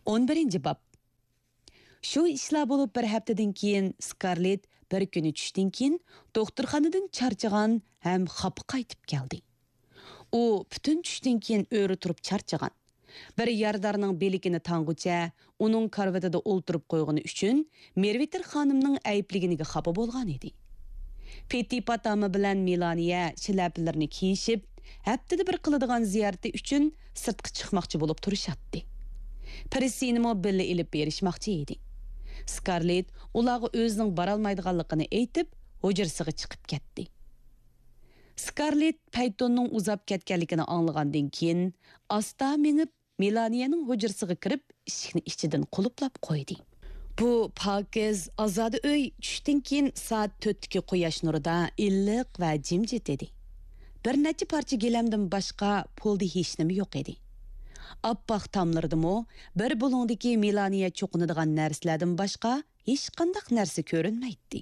11 bab. Şu işler bolup bir haftadan keyin Scarlett bir günü tushdan keyin doktorxonadan charchagan ham xafa qaytib keldi. U bütün tushdan keyin o'ri turib charchagan. Bir yardarning beligini tangucha uning karvatida o'ltirib qo'ygani uchun Merviter xonimning aybliginiga xafa bo'lgan edi. Peti Patami bilan Melaniya shilaplarini kiyishib, haftada bir qiladigan ziyarati uchun sirtqa chiqmoqchi bo'lib turishatdi. Prissinimo billa ilib berishmoqchi edi. Scarlett ularga o'zining borolmaydiganligini aytib, hujrasiga chiqib ketdi. Scarlett Paytonning uzab ketganligini anglagandan keyin asta menib Melaniyaning hujrasiga kirib, eshikni ichidan qulflab qo'ydi. Bu pokiz azodi uy tushdan keyin soat 4dagi quyosh nurida illiq va jimjit edi. Bir necha parcha gilamdan boshqa pulda hech nima yo'q edi. Appoq tamlardimi bir bulungdagi Melaniya cho'qinadigan narsalardan boshqa hech qanday narsa ko'rinmaydi.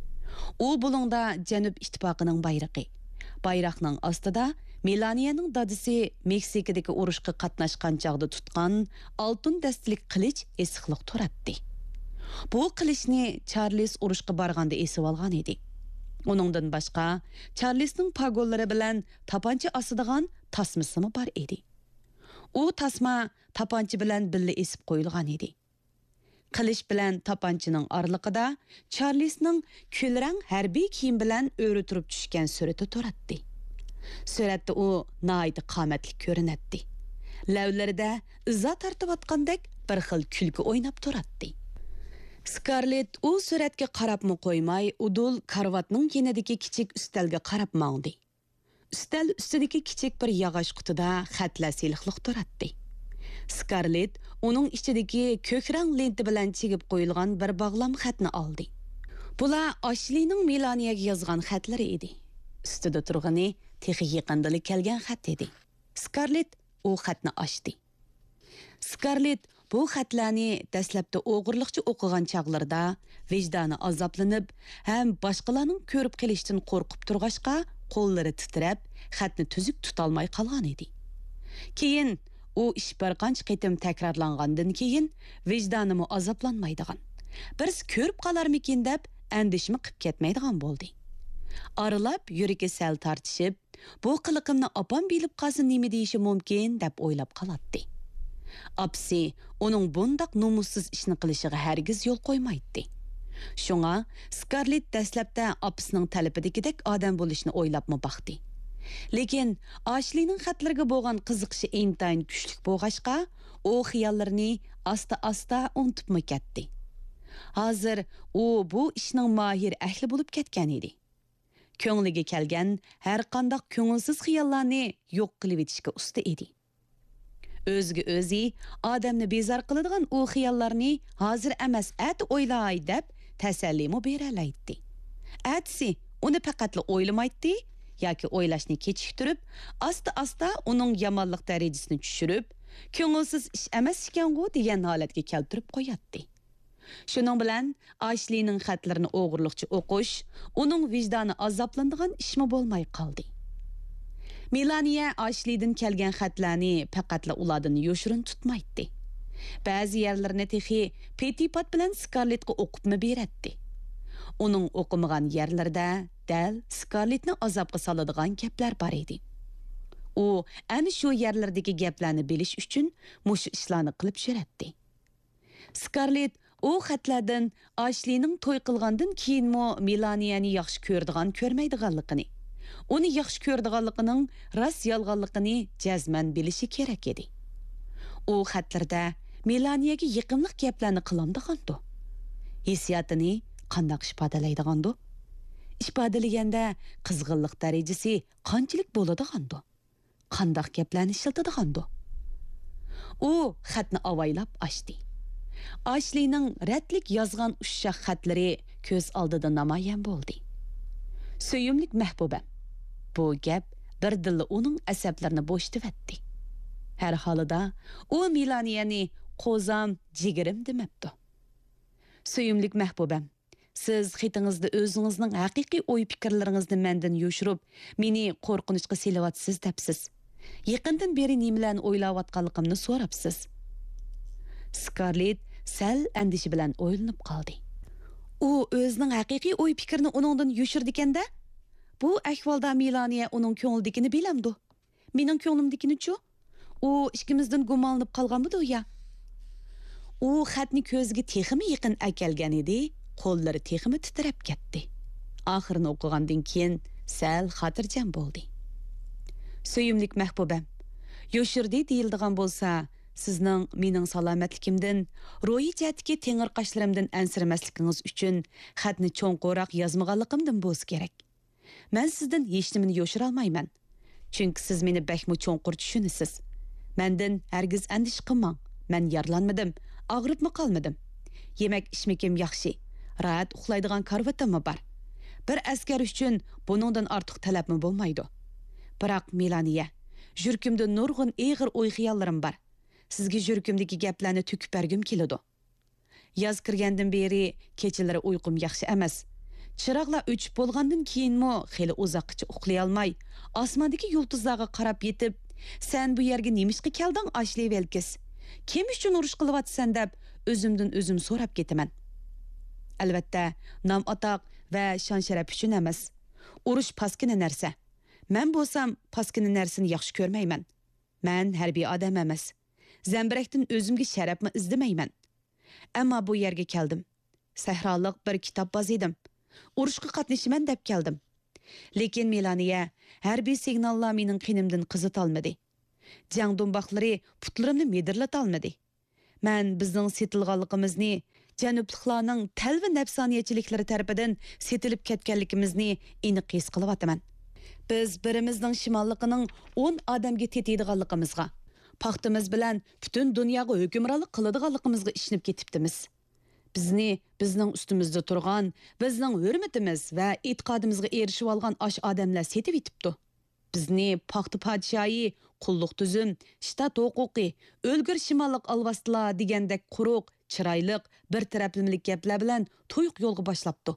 U bulungda Janub ittifoqining bayrog'i. Bayroqning ostida Melaniyaning dadisi Meksikadagi urushga qatnashgan chog'da tutgan oltin dastalik qilich esiqliq turadi. Bu qilichni Charles urushga borganda esib olgan edi. Uningdan boshqa Charlesning pagollari bilan tapancha osadigan tasmasimi bor edi. U tasma tapancha bilan birga esib qo'yilgan edi. Qilich bilan tapanchaning oraliqida Charlesning kulrang harbiy kiyim bilan o'ri turib tushgan surati turadi. Suratda u nihoyat qomatli ko'rinadi. Lavlarida izza tortayotgandek bir xil kulgi o'ynab turadi. Scarlett u suratga qarabmi qo'ymay, udul karvatning kenidagi kichik ustalga qarab mangdi. Ustal ustidagi kichik bir yog'och qutida xatlar silliqliq turadi. Scarlett uning ichidagi ko'k rang lenti bilan chigib qo'yilgan bir bog'lam xatni oldi. Bular Ashlining Melaniyaga yozgan xatlari edi. Ustida turgani texi yaqindalik kelgan xat edi. Scarlett u xatni ochdi. Scarlett bu xatlarni dastlabda o'g'irliqcha o'qigan chog'larda vijdoni azoblanib, ham boshqalarning ko'rib qilishdan qo'rqib turg'ashqa qo'llari titrab, xatni tuzuk tutolmay qolgan edi. Keyin u ish bir qancha qitim takrorlangandan keyin vijdonimi azoblanmaydigan. Birisi ko'rib qolarmikin deb andishmi qilib ketmaydigan bo'ldi. Aralab yuragi sal tortishib, bu qiliqimni opam bilib qolsa nima deyishi mumkin deb o'ylab qoladi. Apsi uning bundaq nomussiz ishni qilishiga hargiz yo'l qo'ymaydi. Shunga Scarlett dastlabda apsining talabidagidek odam bo'lishni o'ylabmi baxdi. Lekin Ashlining xatlariga bo'lgan qiziqishi intayin kuchli bo'lg'ashqa, u xiyollarini asta-asta unutibmi ketdi. Hozir u bu ishning mahir ahli bo'lib ketgan edi. Ko'ngliga kelgan har qanday ko'ngilsiz xiyollarni yo'q qilib etishga usta edi. O'ziga o'zi odamni bezor qiladigan u xiyollarni hozir emas, at o'ylay deb tasallimi beralaydi. Atsi uni faqatla o'ylamaydi yoki o'ylashni kechiktirib, asta-asta uning yomonlik darajasini tushirib, ko'ngilsiz ish emas ekan-ku degan holatga keltirib qo'yadi. Shuning bilan Ashlining xatlarini o'g'irliqcha o'qish uning vijdoni azoblanadigan ishmi bo'lmay qoldi. Melaniya Ashlidan kelgan xatlarni faqatla ulardan yoshirin tutmaydi. Ba'zi yerlarini texi Petipat bilan Scarlettga o'qibmi beradi. Uning o'qimagan yerlarda dal Scarlettni azobga soladigan gaplar bor edi. U ana shu yerlardagi gaplarni bilish uchun mush ishlarni qilib yuradi. Scarlett u xatlardan Ashlining to'y qilgandan keyinmi Melaniyani yaxshi ko'rdigan ko'rmaydiganligini, uni yaxshi ko'rdiganligining rost yolg'onligini jazman bilishi kerak edi. U xatlarda Melaniyaga yiqimliq gaplarni qilamdigandi. Hissiyotini qanday ifodalaydigandi? Ifodalaganda qizg'inlik darajasi qanchalik bo'ladigandi? Qanday gaplarni ishiltadigandi? U xatni avaylab ochdi. Ashlining ratlik yozgan ushshaq xatlari ko'z oldida namoyon bo'ldi. Suyumlik mahbubam. Bu gap birdilla uning asablarini bo'shtivatdi. Har holida u Melaniyani qo'zam, jigirim demabdi. Suyumlik mahbubam, siz xitingizda o'zingizning haqiqiy o'y fikrlaringizni mendan yoshirib, meni qo'rqinchga selayotsiz debsiz. Yaqindan beri nimalarni o'ylayotganligimni so'rabsiz. Scarlett sal andishi bilan o'ylanib qoldi. U o'zining haqiqiy o'y fikrini uningdan yoshirdi ekanda. Bu ahvolda Melaniya uning ko'ngildikini bilamdi. Mening ko'nglimdikini-chu? U ikkimizdan gumonlanib qolganmidi ya? U xatni ko'ziga texmi yaqin akelgan edi, qo'llari texmi titrab ketdi. Oxirini o'qigandan keyin sal xotirjam bo'ldi. Suyimlik mahbubam, yoshirdi deyildigan bo'lsa, sizning mening salomatligimdan, ro'yi jihatdagi tengir qoshlarimdan ansiramasligingiz uchun xatni cho'nqo'roq yozmaganligimdan bo'lsa kerak. Men sizdan hech nimani yoshira olmayman. Chunki siz meni bakmi cho'nqur tushunasiz. Mendan hargiz andish qilmang. Men yarlanmadim, og'ribmi qolmadim. Yemak ishmakim yaxshi. Rahat uxlaydigan karvatim bor. Bir askar uchun buningdan ortiq talabmi bo'lmaydi. Biroq Melaniya, yurkimda nurg'un eg'ir o'y xiyollarim bor. Sizga yurkimdagi gaplarni to'kib bergim keladi. Yoz kirgandan beri kechalari uyqum yaxshi emas. Chiroqlar o'chib bo'lgandan keyinmi xeli uzoqcha uxlay olmay, osmondagi yulduzlarga qarab yetib, "Sen bu yerga nemishqa kelding, Ashli Velkis? Kim uchun urush qilyapsan?" deb o'zimdan o'zim so'rab ketaman. Albatta, nom atoq va shon sharaf uchun emas. Urush paskina narsa. Men bo'lsam, paskina narsani yaxshi ko'rmayman. Men harbiy odam emas. Zambirakdan o'zimga sharafni izlamayman. Ammo bu yerga keldim. Sahroliq bir kitobboz edim. Urushga qatnashaman deb keldim. Lekin Melaniya harbiy signallar mening qinimdan qizit olmadi. Jang do'mboqlari putlarimni medirlat olmadi. Men bizning setilganligimizni, janubliklarning talva nafsoniyatchiliklari tarafidan setilib ketganligimizni aniq his qilyapman. Biz birimizning shimolliqining 10 odamga tetadiganligimizga, paxtimiz bilan butun dunyoga hukmronlik qiladiganligimizga ishinib ketibdimiz. Bizni bizning ustimizda turgan, bizning hurmatimiz va e'tiqodimizga erishib olgan osh odamlar setib yetibdi. Bizni paxta podshoyi, qulluq tuzum, shtat huquqi, o'lgur shimolliq alvastlar degandek quruq, chiroyli, bir taraflimlik gaplar bilan to'yuq yo'lga boshlabdi.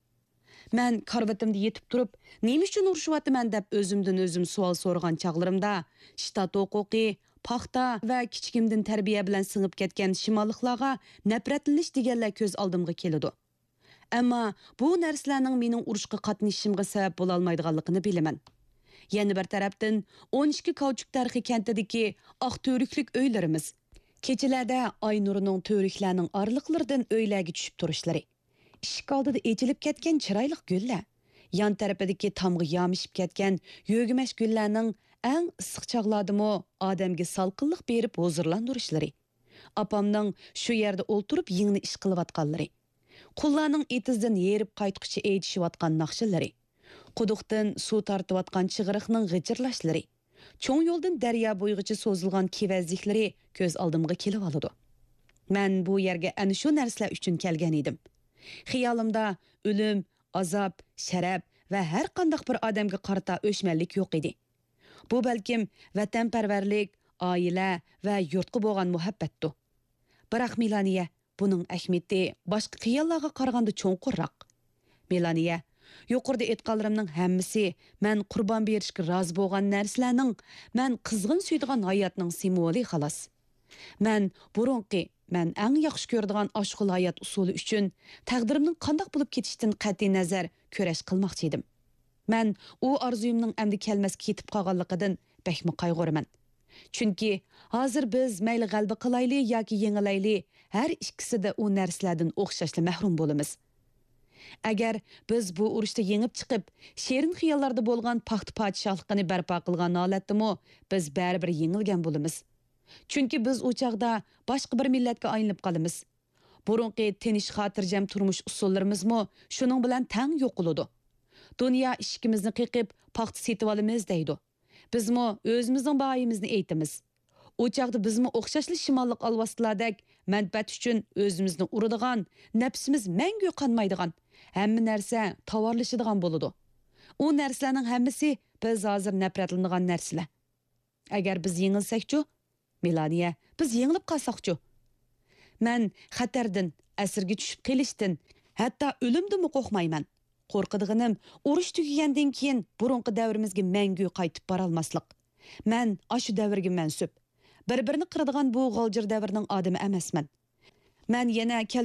Men karvatimda yetib turib, nima uchun urushyapman deb o'zimdan o'zim savol so'ragan chaqlarimda, shtat huquqi, paxta va kichikimdan tarbiya bilan singib ketgan shimolliqlarga nafratlanish deganlar ko'z oldimga keladi. Ammo bu narsalarning mening urushga qatnashishimga sabab bo'la olmaydiganligini bilaman. Yana bir tarafdan 12 Kauchuk tarixi kentidagi oq to'riklik uylarimiz, kechalarda oy nurining to'riklarning orliqlaridan uylarga tushib turishlari, eshik oldida echilib ketgan chiroyli gullar, yon tarafidagi tomga yomishib ketgan yo'gimash gullarning eng issiq chog'lardimi odamga salqinlik berib huzurlantirishlari, opamning shu yerda o'ltirib yingni ish qilayotganlari, qullarning etizdan yerib qaytqichi aytishayotgan naqshlari, quduqdan suv tortayotgan chig'iriqning g'ijirlashlari, cho'ng yo'ldan daryo bo'yigacha so'zilgan kevazliklari ko'z oldimga kelib oladi. Men bu yerga ana shu narsalar uchun kelgan edim. Xiyolimda o'lim, azob, sharaf va har qanday bir odamga qarata o'chmanlik yo'q edi. Bu balkim vatanparvarlik, oila va yurtga bo'lgan muhabbatdir. Biroq Melaniya, buning ahamiyati boshqa xiyollarga qaraganda cho'nqurroq. Melaniya, yuqorida aytganlarimning hammasi men qurbon berishga rozi bo'lgan narsalarning, men qizg'in suydigan hayotning simvoli xolos. Men burunqi, men eng yaxshi ko'radigan oshqul hayot usuli uchun taqdirimning qanday bo'lib ketishidan qat'iy nazar kurash qilmoqchi edim. Men u orzuyimning endi kelmasga ketib qolganligidan bakmi qayg'uraman. Chunki hozir biz mayli g'alaba qilayli yoki yengilayli, har ikkisida u narsalardan o'xshashli mahrum bo'lamiz. Agar biz bu urushda yengib chiqib, sherin xiyollarda bo'lgan paxta podshohligini barpo qilgan holatdami, biz baribir yengilgan bo'lamiz. Chunki biz u chaqda boshqa bir millatga aylanib qolamiz. Burunqi tinish xotirjam turmush usullarimizmi shuning bilan tang yo'qoladi. Dunyo ishkimizni qiqib, paxta setib olamiz deydi. Bizmi o'zimizning bayimizni aytamiz. U chaqda bizmi o'xshashli shimolliq alvastlardek manfaat uchun o'zimizni uradigan, nafsimiz mangu qanmaydigan, hamma narsa tovarlashadigan bo'ladi. U narsalarning hammasi biz hozir nafratlanadigan narsalar. Agar biz yengilsakchu, Melaniya, biz yengilib qolsaqchu. Men xatardan, asirga tushib qilishdan, hatto o'limdan qo'rqmayman. Qo'rqadiganim urush tugagandan keyin burunqi davrimizga mangu qaytib bora olmaslik. Men ashu davrga mansub. Bir-birini qiradigan bu g'oljir davrning odami emasman. Мен yana